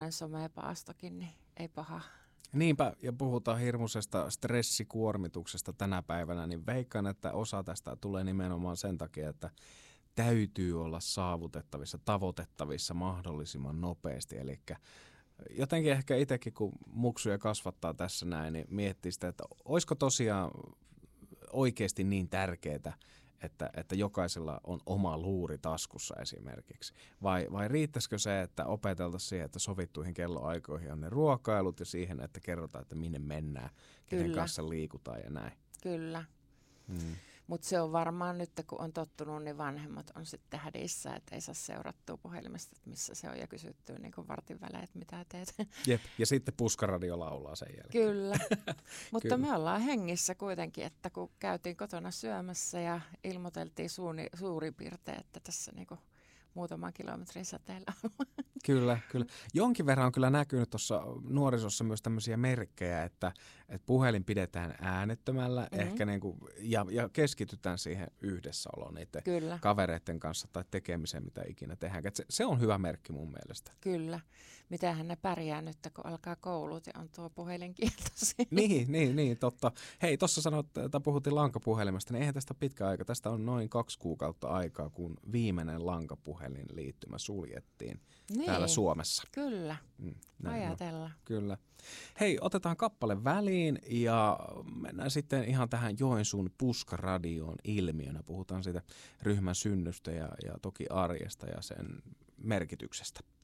tämmöinen somepaastokin, niin ei paha. Niinpä, ja puhutaan hirmuisesta stressikuormituksesta tänä päivänä, niin veikkaan, että osa tästä tulee nimenomaan sen takia, että täytyy olla saavutettavissa, tavoitettavissa mahdollisimman nopeasti. Eli jotenkin ehkä itsekin, kun muksuja kasvattaa tässä näin, niin miettii sitä, että olisiko tosiaan oikeasti niin tärkeää, että jokaisella on oma luuri taskussa esimerkiksi. Vai riittäisikö se, että opeteltaisiin siihen, että sovittuihin kelloaikoihin on ne ruokailut ja siihen, että kerrotaan, että minne mennään, kenen kanssa liikutaan ja näin. Kyllä. Mutta se on varmaan nyt, kun on tottunut, niin vanhemmat on sitten hädissä, että ei saa seurattua puhelimesta, että missä se on, ja kysyttyä niin kuin vartin välein, että mitä teet. Jep, ja sitten puskaradio laulaa sen jälkeen. Kyllä, mutta me ollaan hengissä kuitenkin, että kun käytiin kotona syömässä ja ilmoiteltiin suurin piirtein, että tässä niin kuin muutaman kilometrin säteellä on. Kyllä. Jonkin verran on kyllä näkynyt tuossa nuorisossa myös tämmöisiä merkkejä, että puhelin pidetään äänettömällä ehkä niin kuin, ja keskitytään siihen yhdessäoloon niiden kavereiden kanssa tai tekemiseen, mitä ikinä tehdään. Se on hyvä merkki mun mielestä. Kyllä. Mitähän ne pärjää nyt, kun alkaa koulut ja on tuo puhelinkieltosi. Niin, totta. Hei, tuossa puhuttiin lankapuhelimesta, niin eihän tästä pitkä aika. Tästä on noin 2 kuukautta aikaa, kun viimeinen lankapuhelin liittymä suljettiin täällä Suomessa. Kyllä, ajatella. Kyllä. Hei, otetaan kappale väliin ja mennään sitten ihan tähän Joensuun Puskaradioon ilmiönä. Puhutaan siitä ryhmän synnystä ja toki arjesta ja sen merkityksestä.